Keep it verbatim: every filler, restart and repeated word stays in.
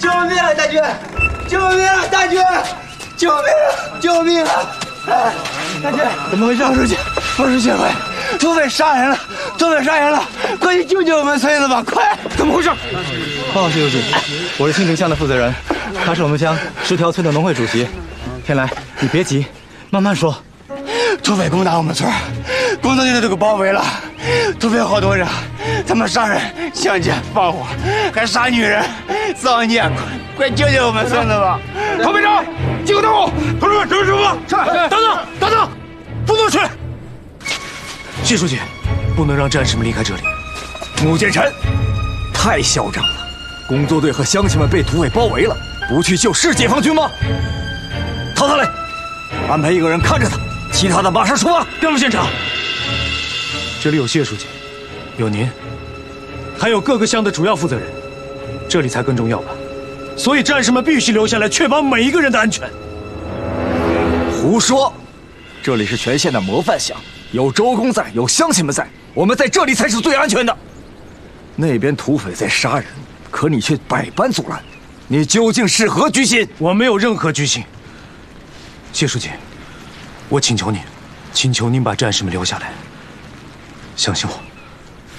救命啊，大军！救命啊，大军！救命啊！救命啊！哎，大军，怎么回事？书记，副书记，快！土匪杀人了！土匪杀人了！快去救救我们村子吧！快！ 怎么回事？ 报告谢书记，我是新城乡的负责人，他是我们乡十条村的农会主席。天来，你别急，慢慢说。 土匪攻打我们村，工作队都给包围了。土匪好多人，他们杀人、强奸、放火，还杀女人，造孽！快救救我们村子吧！ 唐排长，集合队伍，同志们，准备出发！是。等等，等等，不能去！谢书记，不能让战士们离开这里。 穆剑臣，太嚣张了！工作队和乡亲们被土匪包围了，不去救是解放军吗？逃下来，安排一个人看着他，其他的马上出发。 干部现场，这里有谢书记，有您，还有各个乡的主要负责人，这里才更重要吧？所以战士们必须留下来，确保每一个人的安全。 胡说！这里是全县的模范乡，有周公在，有乡亲们在，我们在这里才是最安全的。那边土匪在杀人，可你却百般阻拦，你究竟是何居心？ 我没有任何居心。谢书记，我请求您，请求您把战士们留下来，相信我。